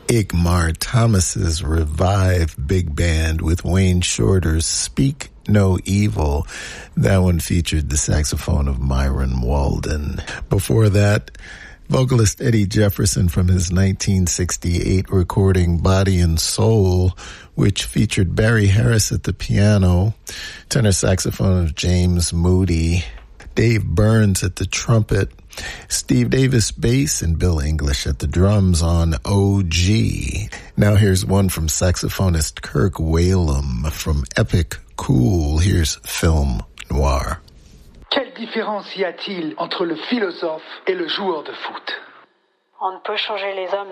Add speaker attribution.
Speaker 1: Igmar Thomas's Revive Big Band with Wayne Shorter's Speak No Evil. That one featured the saxophone of Myron Walden. Before that, vocalist Eddie Jefferson from his 1968 recording Body and Soul, which featured Barry Harris at the piano, tenor saxophone of James Moody, Dave Burns at the trumpet, Steve Davis bass, and Bill English at the drums on OG. Now here's one from saxophonist Kirk Whalum from Epic Cool. Here's Film Noir.
Speaker 2: Quelle différence y a-t-il entre le philosophe et le joueur de foot?
Speaker 3: On ne peut changer les hommes